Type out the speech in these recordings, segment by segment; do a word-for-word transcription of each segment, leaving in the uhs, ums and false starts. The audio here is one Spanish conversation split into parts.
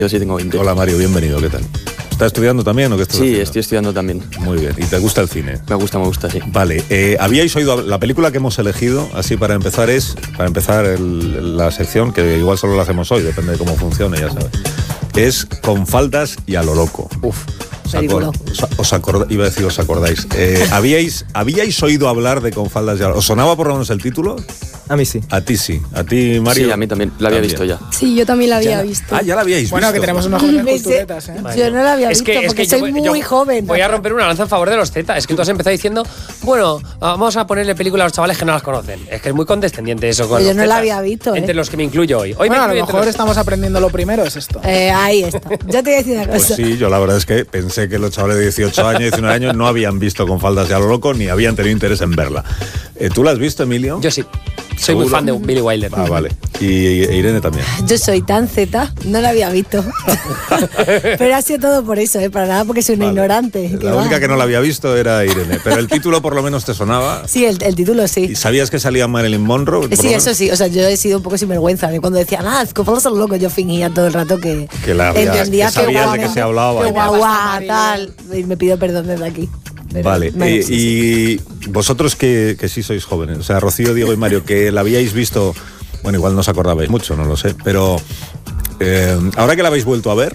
Yo sí tengo veinte. Hola Mario, bienvenido, ¿qué tal? ¿Estás estudiando también o qué estás Sí, haciendo? estoy estudiando también. Muy bien, ¿y te gusta el cine? Me gusta, me gusta, sí. Vale, eh, habíais oído, la película que hemos elegido, así para empezar es, para empezar el, la sección, que igual solo la hacemos hoy, depende de cómo funcione, ya sabes, es Con faldas y a lo loco. Uf. Os, acor, os, os acorda, iba a decir, os acordáis. Eh, ¿habíais, ¿Habíais oído hablar de Con faldas y a lo loco? ¿Os sonaba por lo menos el título? A mí sí. A ti sí. ¿A ti, Mario? Sí, a mí también. La había también. visto ya. Sí, yo también la había ¿Ya? visto. Ah, ya la habíais bueno, visto. Bueno, que tenemos unos jóvenes culturetas, ¿eh? Yo no la había es visto que, porque es que soy yo, muy yo joven. Voy a romper una lanza en favor de los Z. Es que tú has empezado diciendo, bueno, vamos a ponerle película a los chavales que no las conocen. Es que es muy condescendiente eso con Pero los yo no Zetas, la había visto, ¿eh? Entre los que me incluyo hoy. Hoy Bueno, me a lo incluyo entre mejor los- estamos aprendiendo lo primero, es esto. Eh, ahí está. Yo te voy a decir una cosa. Pues sí, yo la verdad es que pensé que los chavales de dieciocho años, diecinueve años no habían visto Con faldas y a lo loco ni habían tenido interés en verla. Eh, ¿Tú la has visto, Emilio? Yo sí. Soy ¿Seguro? muy fan de Billy Wilder. Ah, vale. Y e Irene también. Yo soy tan Z, no la había visto. Pero ha sido todo por eso, ¿eh? Para nada porque soy una Vale. ignorante. La única que no la había visto era Irene, pero el título por lo menos te sonaba. Sí, el, el título ¿Y sí. sabías que salía Marilyn Monroe? Por Sí, lo eso menos? sí. O sea, yo he sido un poco sinvergüenza. De cuando decían, ah, Con faldas a lo loco, yo fingía todo el rato que, Que la habías- entendía que sabías guau, de qué se hablaba. Que y guau, tal. guau, tal. Y me pido perdón desde aquí. Pero, Vale, bueno, eh, sí, sí. y vosotros que, que sí sois jóvenes, o sea, Rocío, Diego y Mario, que la habíais visto, bueno, igual no os acordabais mucho, no lo sé, pero eh, ahora que la habéis vuelto a ver,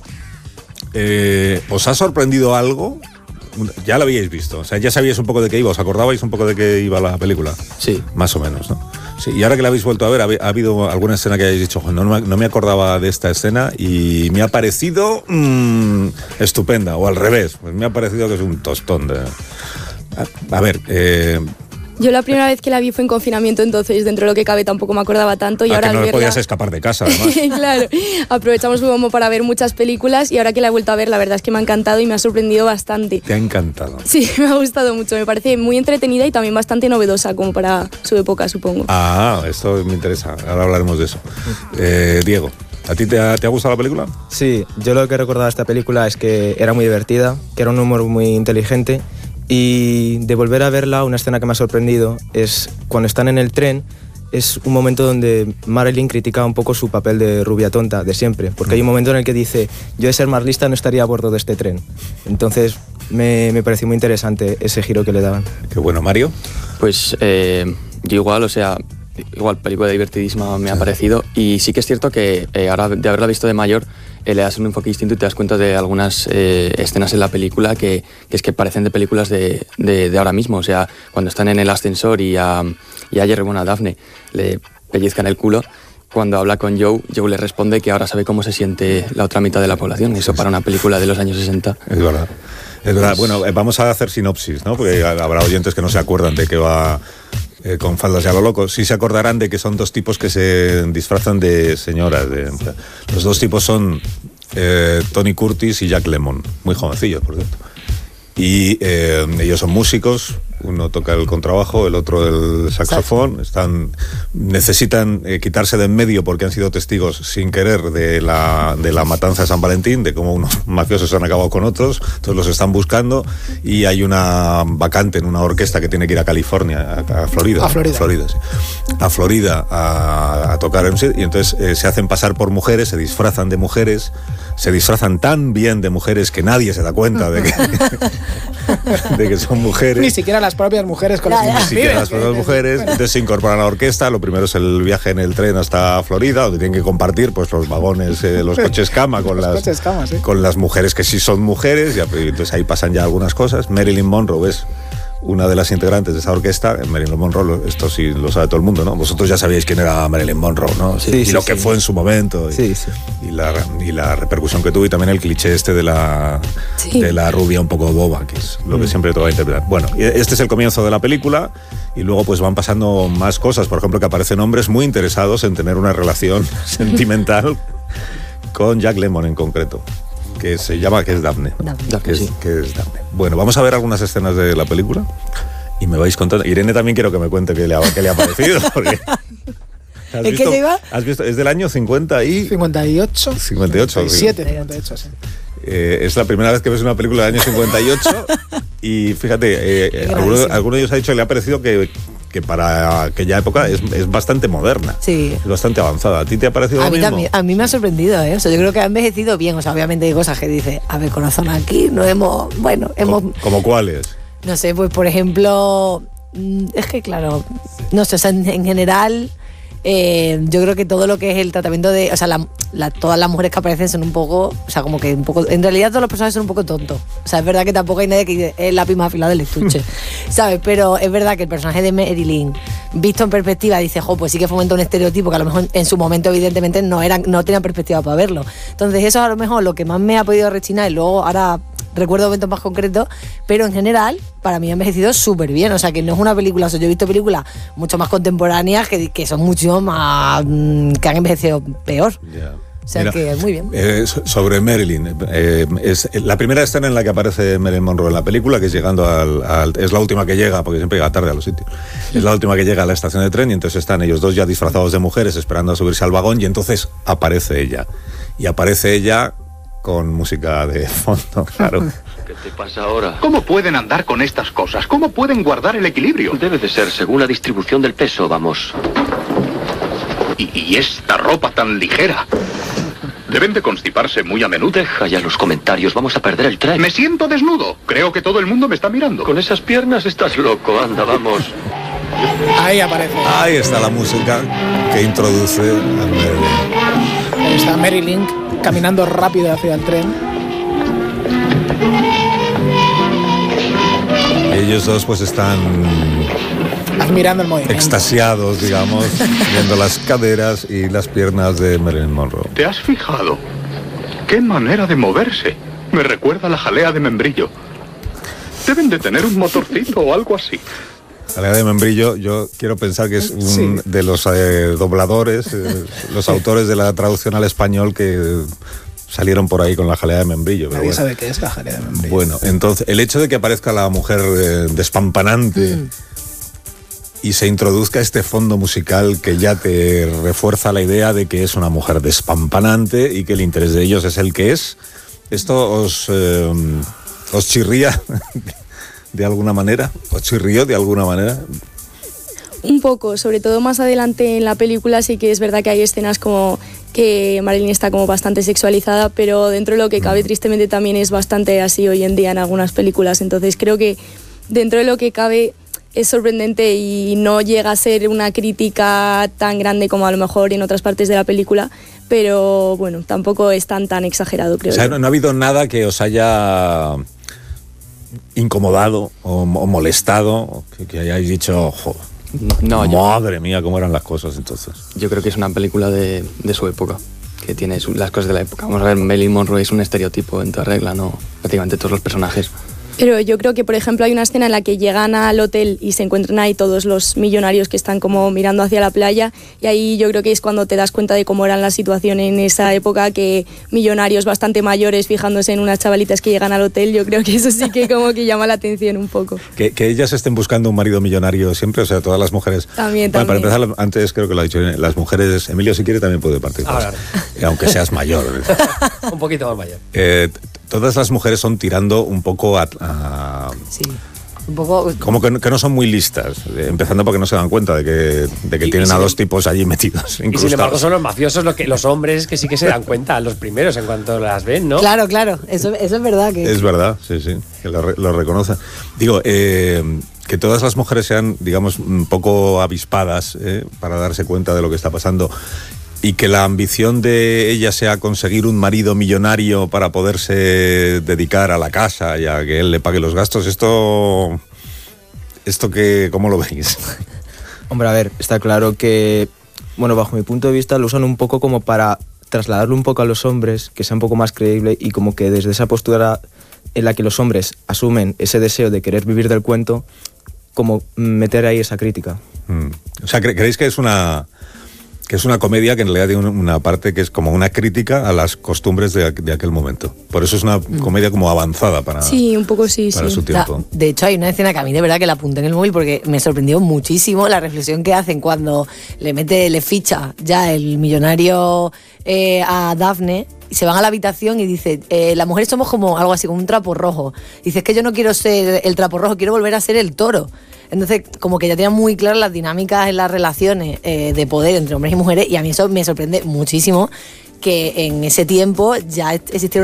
eh, ¿os ha sorprendido algo? Ya la habíais visto, o sea, ya sabíais un poco de qué iba, ¿os acordabais un poco de qué iba la película? Sí. Más o menos, ¿no? Sí, y ahora que la habéis vuelto a ver, ¿ha, ha habido alguna escena que hayáis dicho, no, no, me, no me acordaba de esta escena y me ha parecido mmm, estupenda, o al revés, pues me ha parecido que es un tostón de... A, a ver, eh, Yo la primera vez que la vi fue en confinamiento, entonces dentro de lo que cabe tampoco me acordaba tanto. Y a ahora que no al le verla... podías escapar de casa, además. Claro, aprovechamos como para ver muchas películas y ahora que la he vuelto a ver, la verdad es que me ha encantado y me ha sorprendido bastante. Te ha encantado. Sí, me ha gustado mucho, me parece muy entretenida y también bastante novedosa como para su época, supongo. Ah, esto me interesa, ahora hablaremos de eso. Eh, Diego, ¿a ti te ha, te ha gustado la película? Sí, yo lo que recordaba de esta película es que era muy divertida, que era un humor muy inteligente y de volver a verla, una escena que me ha sorprendido es cuando están en el tren, es un momento donde Marilyn critica un poco su papel de rubia tonta de siempre, porque hay un momento en el que dice, yo de ser más lista no estaría a bordo de este tren. Entonces me, me pareció muy interesante ese giro que le daban. Qué bueno, Mario. Pues eh, yo igual, o sea, igual película divertidísima me ha parecido y sí que es cierto que eh, ahora de haberla visto de mayor eh, le das un enfoque distinto y te das cuenta de algunas eh, escenas en la película que, que es que parecen de películas de, de, de ahora mismo, o sea, cuando están en el ascensor y a, y a Jerry, bueno, a Daphne le pellizcan el culo. Cuando habla con Joe, Joe le responde que ahora sabe cómo se siente la otra mitad de la población. Eso para una película de los años sesenta. Es verdad. Es verdad. Bueno, eh, vamos a hacer sinopsis, ¿no? Porque habrá oyentes que no se acuerdan de qué va eh, Con faldas y a lo loco. Sí se acordarán de que son dos tipos que se disfrazan de señoras. De, los dos tipos son eh, Tony Curtis y Jack Lemmon. Muy jovencillos, por cierto. Y eh, ellos son músicos, uno toca el contrabajo, el otro el saxofón, están, necesitan eh, quitarse de en medio porque han sido testigos sin querer de la, de la matanza de San Valentín, de cómo unos mafiosos han acabado con otros, entonces los están buscando y hay una vacante en una orquesta que tiene que ir a California, a, a Florida. A Florida. A Florida, sí. A, Florida a, a tocar en y entonces eh, se hacen pasar por mujeres, se disfrazan de mujeres, se disfrazan tan bien de mujeres que nadie se da cuenta de que, de que son mujeres. Ni siquiera las propias mujeres con las que Ni siquiera viven, las que- propias que- mujeres. Entonces se incorporan a la orquesta. Lo primero es el viaje en el tren hasta Florida, donde tienen que compartir pues los vagones, eh, los coches cama con, Los las, coches cama, sí. con las mujeres que sí son mujeres. Y entonces ahí pasan ya algunas cosas. Marilyn Monroe es una de las integrantes de esa orquesta. Marilyn Monroe, esto sí lo sabe todo el mundo, ¿no? Vosotros ya sabíais quién era Marilyn Monroe, ¿no? Sí, y sí, lo sí. que fue en su momento. Y, Sí, sí. y, la, y la repercusión que tuvo y también el cliché este de la, Sí. de la rubia un poco boba, que es lo que siempre te va a interpretar. Bueno, y este es el comienzo de la película y luego pues van pasando más cosas. Por ejemplo, que aparecen hombres muy interesados en tener una relación sentimental con Jack Lemmon en concreto, que se llama, que es Daphne, ¿no? Daphne. Que es, Sí. que es Daphne. Bueno, vamos a ver algunas escenas de la película y me vais contando. Irene también quiero que me cuente qué le ha, qué le ha parecido, porque... ¿Has ¿En qué visto- lleva? ¿Has visto? Es del año cincuenta y... cincuenta y ocho. cincuenta y ocho, sí. cincuenta y siete, cincuenta y ocho, sí. Eh, es la primera vez que ves una película del año cincuenta y ocho y fíjate, eh, eh, alguno, alguno de ellos ha dicho que le ha parecido que, que para aquella época es, es bastante moderna. Sí. Es bastante avanzada. ¿A ti te ha parecido A lo mí mismo? también, a mí me ha sorprendido, ¿eh? O sea, yo creo que ha envejecido bien. O sea, obviamente hay cosas que dice, a ver, corazón, aquí no hemos, bueno, hemos... ¿Como, como cuáles? No sé, pues por ejemplo, es que claro, no sé, o sea, en, en general, eh, yo creo que todo lo que es el tratamiento de, o sea, la, la, todas las mujeres que aparecen son un poco, o sea, como que un poco, en realidad todos los personajes son un poco tontos. O sea, es verdad que tampoco hay nadie que dice, es la lápiz más afilada del estuche, ¿sabes? Pero es verdad que el personaje de Marilyn, visto en perspectiva, dice, jo, pues sí que fomenta un estereotipo que a lo mejor en su momento evidentemente no, eran, no tenían perspectiva para verlo. Entonces eso a lo mejor lo que más me ha podido rechinar y luego ahora... recuerdo momentos más concretos, pero en general para mí ha envejecido súper bien, o sea que no es una película, o sea, yo he visto películas mucho más contemporáneas que, que son mucho más, que han envejecido peor. Yeah. O sea Mira, que muy bien. Eh, sobre Marilyn, eh, es la primera escena en la que aparece Marilyn Monroe en la película, que es llegando al, al... es la última que llega, porque siempre llega tarde a los sitios. Es la última que llega a la estación de tren y entonces están ellos dos ya disfrazados de mujeres esperando a subirse al vagón y entonces aparece ella. Y aparece ella con música de fondo, claro. ¿Qué te pasa ahora? ¿Cómo pueden andar con estas cosas? ¿Cómo pueden guardar el equilibrio? Debe de ser según la distribución del peso, vamos. Y, y esta ropa tan ligera. Deben de constiparse muy a menudo. Deja ya los comentarios, vamos a perder el tren. Me siento desnudo. Creo que todo el mundo me está mirando. Con esas piernas estás loco, anda, vamos. Ahí aparece. Ahí está la música que introduce a Marilyn. Ahí está Marilyn caminando rápido hacia el tren. Ellos dos pues están admirando el movimiento, extasiados, digamos, viendo las caderas y las piernas de Marilyn Monroe. ¿Te has fijado? ¡Qué manera de moverse! Me recuerda a la jalea de membrillo. Deben de tener un motorcito o algo así. Jalea de membrillo, yo quiero pensar que es un Sí. de los eh, dobladores, eh, los autores de la traducción al español que salieron por ahí con la jalea de membrillo. Pero nadie bueno. sabe qué es la jalea de membrillo. Bueno, entonces, el hecho de que aparezca la mujer eh, despampanante Mm. y se introduzca este fondo musical que ya te refuerza la idea de que es una mujer despampanante y que el interés de ellos es el que es, ¿esto os, eh, os chirría de alguna manera? ¿Os chirrió de alguna manera? Un poco, sobre todo más adelante en la película sí que es verdad que hay escenas como que Marilyn está como bastante sexualizada, pero dentro de lo que cabe tristemente también es bastante así hoy en día en algunas películas, entonces creo que dentro de lo que cabe es sorprendente y no llega a ser una crítica tan grande como a lo mejor en otras partes de la película, pero bueno, tampoco es tan tan exagerado, creo. O sea, yo. no, no ha habido nada que os haya incomodado o, o molestado, que, que hayáis dicho, "Jo, No, yo, madre mía, cómo eran las cosas entonces". yo creo que es una película de, de su época, que tiene su- las cosas de la época. Vamos a ver, Marilyn Monroe es un estereotipo en toda regla, ¿no? Prácticamente todos los personajes. Pero yo creo que, por ejemplo, hay una escena en la que llegan al hotel y se encuentran ahí todos los millonarios que están como mirando hacia la playa y ahí yo creo que es cuando te das cuenta de cómo era la situación en esa época, que millonarios bastante mayores fijándose en unas chavalitas que llegan al hotel, yo creo que eso sí que como que llama la atención un poco. Que, que ellas estén buscando un marido millonario siempre, o sea, todas las mujeres... También, Bueno, para también. empezar, antes creo que lo ha dicho, las mujeres, Emilio si quiere también puede participar, Ahora. Eh, aunque seas mayor. Un poquito más mayor. Eh, t- todas las mujeres son tirando un poco a... a- Sí. Un poco. como que no, que no son muy listas, eh, empezando porque no se dan cuenta de que, de que Y- tienen y a sin dos em- tipos allí metidos, Y sin incrustados. embargo son los mafiosos los, que, los hombres que sí que se dan cuenta, los primeros en cuanto las ven, ¿no? Claro, claro, eso, eso es verdad que. Es verdad, sí, sí, que lo, re- lo reconocen. Digo, eh, que todas las mujeres sean, digamos, un poco avispadas eh, para darse cuenta de lo que está pasando y que la ambición de ella sea conseguir un marido millonario para poderse dedicar a la casa y a que él le pague los gastos, esto... ¿Esto que, cómo lo veis? Hombre, a ver, está claro que, bueno, bajo mi punto de vista lo usan un poco como para trasladarlo un poco a los hombres, que sea un poco más creíble y como que desde esa postura en la que los hombres asumen ese deseo de querer vivir del cuento, como meter ahí esa crítica. Mm. O sea, ¿cre- ¿creéis que es una... que es una comedia que en realidad tiene una parte que es como una crítica a las costumbres de, aqu- de aquel momento? Por eso es una comedia como avanzada para, Sí, un poco sí, para sí. su La- tiempo. de hecho, hay una escena que a mí de verdad que la apunté en el móvil porque me sorprendió muchísimo la reflexión que hacen cuando le mete, le ficha ya el millonario eh, a Daphne. Y se van a la habitación y dice, eh, las mujeres somos como algo así, como un trapo rojo. Dice, es que yo no quiero ser el trapo rojo, quiero volver a ser el toro. Entonces, como que ya tenía muy claras las dinámicas en las relaciones eh, de poder entre hombres y mujeres, y a mí eso me sorprende muchísimo que en ese tiempo ya existiera